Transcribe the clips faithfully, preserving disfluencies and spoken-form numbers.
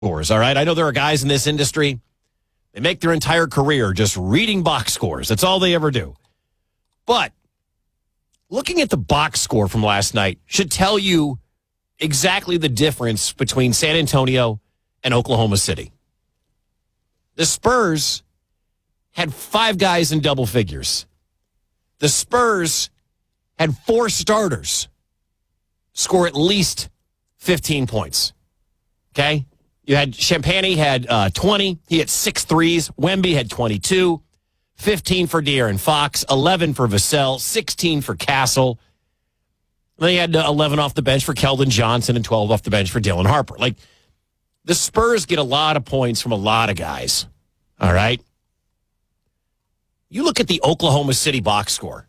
scores, all right? I know there are guys in this industry, they make their entire career just reading box scores. That's all they ever do. But looking at the box score from last night should tell you exactly the difference between San Antonio and Oklahoma City. The Spurs had five guys in double figures. The Spurs had four starters score at least fifteen points. Okay? You had Champagny had uh, twenty. He had six threes. Wemby had twenty-two. fifteen for De'Aaron Fox. eleven for Vassell. sixteen for Castle. Then you had eleven off the bench for Keldon Johnson and twelve off the bench for Dylan Harper. Like, the Spurs get a lot of points from a lot of guys. All right? You look at the Oklahoma City box score.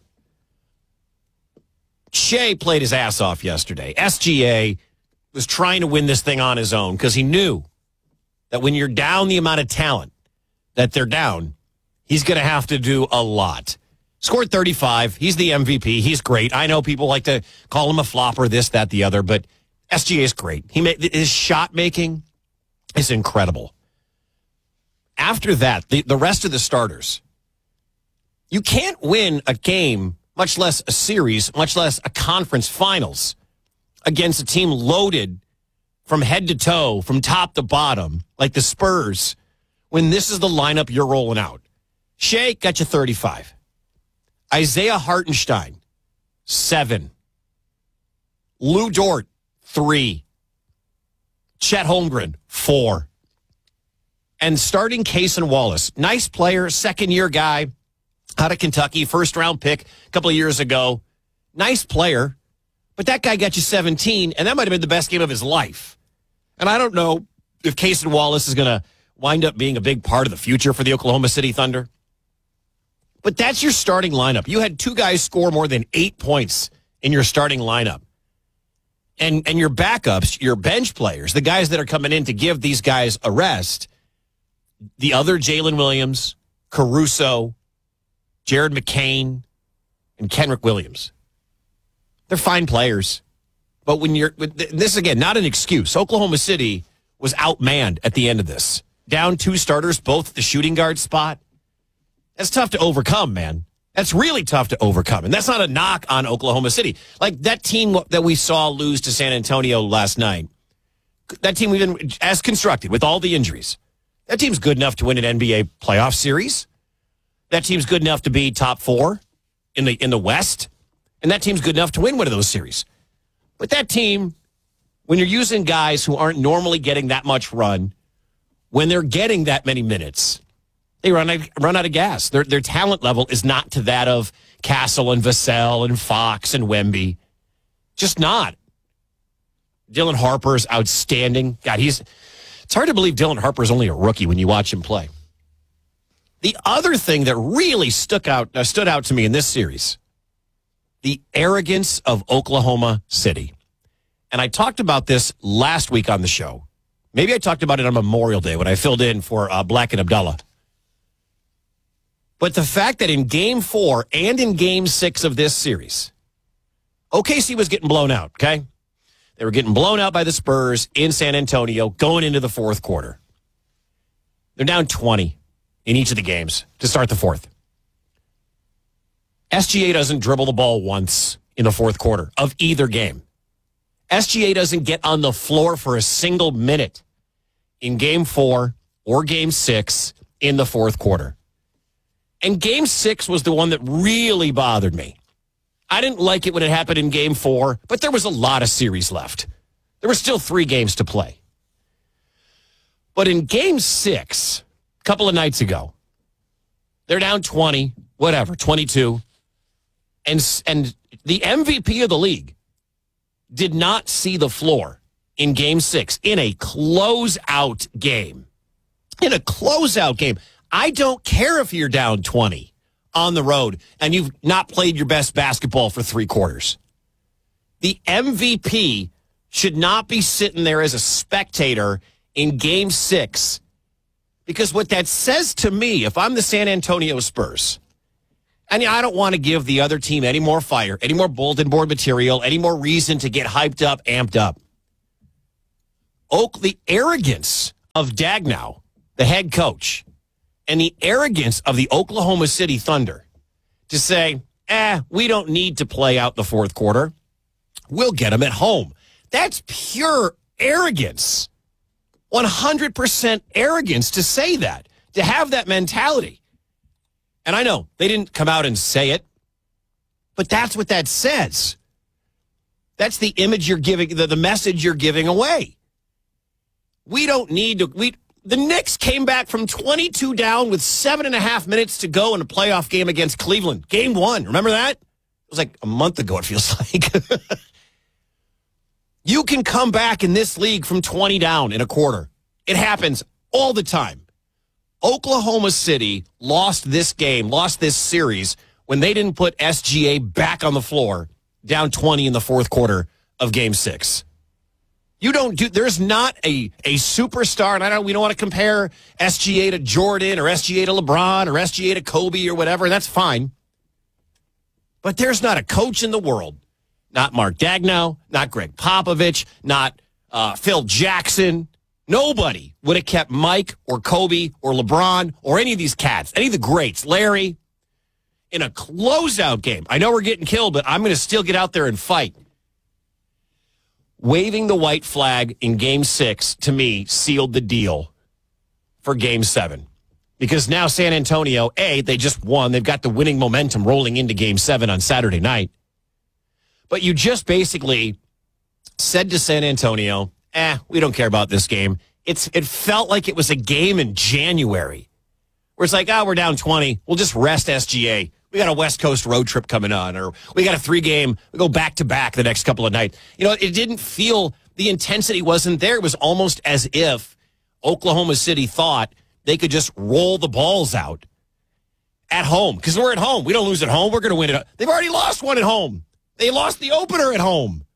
Shea played his ass off yesterday. S G A was trying to win this thing on his own because he knew that when you're down the amount of talent that they're down, he's going to have to do a lot. Scored thirty-five. He's the M V P. He's great. I know people like to call him a flopper, this, that, the other, but S G A is great. He made, his shot making is incredible. After that, the, the rest of the starters, you can't win a game, much less a series, much less a conference finals, against a team loaded from head to toe, from top to bottom, like the Spurs, when this is the lineup you're rolling out. Shea got you thirty-five. Isaiah Hartenstein, seven. Lou Dort, three. Chet Holmgren, four. And starting Cason Wallace, nice player, second-year guy, out of Kentucky, first-round pick a couple of years ago. Nice player, but that guy got you seventeen, and that might have been the best game of his life. And I don't know if Cason Wallace is going to wind up being a big part of the future for the Oklahoma City Thunder. But that's your starting lineup. You had two guys score more than eight points in your starting lineup. And and your backups, your bench players, the guys that are coming in to give these guys a rest, the other Jalen Williams, Caruso, Jared McCain, and Kenrick Williams. They're fine players. But when you're, this again, not an excuse. Oklahoma City was outmanned at the end of this. Down two starters, both at the shooting guard spot. That's tough to overcome, man. That's really tough to overcome. And that's not a knock on Oklahoma City. Like that team that we saw lose to San Antonio last night, that team we've been as constructed with all the injuries. That team's good enough to win an N B A playoff series. That team's good enough to be top four in the in the West. And that team's good enough to win one of those series. But that team, when you're using guys who aren't normally getting that much run, when they're getting that many minutes, they run out, run out of gas. Their their talent level is not to that of Castle and Vassell and Fox and Wemby. Just not. Dylan Harper is outstanding. God, he's it's hard to believe Dylan Harper is only a rookie when you watch him play. The other thing that really stuck out uh, stood out to me in this series, the arrogance of Oklahoma City. And I talked about this last week on the show. Maybe I talked about it on Memorial Day when I filled in for uh, Black and Abdullah. But the fact that in game four and in game six of this series, O K C was getting blown out, okay? They were getting blown out by the Spurs in San Antonio going into the fourth quarter. They're down twenty in each of the games to start the fourth. S G A doesn't dribble the ball once in the fourth quarter of either game. S G A doesn't get on the floor for a single minute in game four or game six in the fourth quarter. And game six was the one that really bothered me. I didn't like it when it happened in game four, but there was a lot of series left. There were still three games to play. But in game six, a couple of nights ago, they're down twenty, whatever, twenty-two. And, and the M V P of the league did not see the floor in game six in a closeout game. In a closeout game. I don't care if you're down twenty on the road and you've not played your best basketball for three quarters. The M V P should not be sitting there as a spectator in game six, because what that says to me, if I'm the San Antonio Spurs, and I don't want to give the other team any more fire, any more bulletin board material, any more reason to get hyped up, amped up. Oak, the arrogance of Dagnall, the head coach, and the arrogance of the Oklahoma City Thunder to say, eh, we don't need to play out the fourth quarter. We'll get them at home. That's pure arrogance. one hundred percent arrogance to say that, to have that mentality. And I know they didn't come out and say it, but that's what that says. That's the image you're giving, the, the message you're giving away. We don't need to. We the Knicks came back from twenty-two down with seven and a half minutes to go in a playoff game against Cleveland. Game one. Remember that? It was like a month ago, it feels like. You can come back in this league from twenty down in a quarter. It happens all the time. Oklahoma City lost this game, lost this series when they didn't put S G A back on the floor down twenty in the fourth quarter of game six. You don't do, there's not a, a superstar, and I don't, we don't want to compare S G A to Jordan or S G A to LeBron or S G A to Kobe or whatever, and that's fine. But there's not a coach in the world, not Mark Dagnall, not Greg Popovich, not uh, Phil Jackson. Nobody would have kept Mike or Kobe or LeBron or any of these cats, any of the greats, Larry, in a closeout game. I know we're getting killed, but I'm going to still get out there and fight. Waving the white flag in game six, to me, sealed the deal for game seven. Because now San Antonio, A, they just won. They've got the winning momentum rolling into game seven on Saturday night. But you just basically said to San Antonio, eh, we don't care about this game. It's It felt like it was a game in January where it's like, oh, we're down twenty. We'll just rest S G A. We got a West Coast road trip coming on, or we got a three-game, we go back-to-back the next couple of nights. You know, it didn't feel, the intensity wasn't there. It was almost as if Oklahoma City thought they could just roll the balls out at home. Because we're at home. We don't lose at home. We're going to win it. They've already lost one at home. They lost the opener at home.